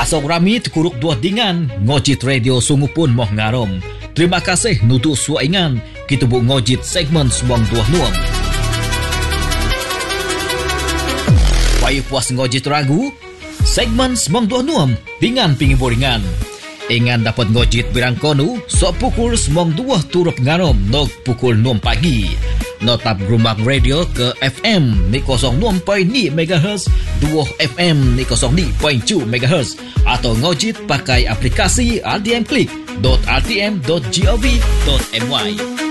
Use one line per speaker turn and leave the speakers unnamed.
Asok rami tekuruk dua dingan, ngojit radio sungu pun moh ngarom. Terima kasih nutu suaingan, kita bu ngojit segmen semang dua nuam. Payah puas ngojit ragu, segmen semang dua nuam, dingan pingi boringan. Ingan dapat ngojit birang konu, sok pukul semang dua turut ngarom, nok pukul 6 pagi. Notap gerumbang radio ke FM ni 06.2 MHz, 2 FM ni 02.2 MHz atau ngojit pakai aplikasi RTM Click.rtm.gov.my.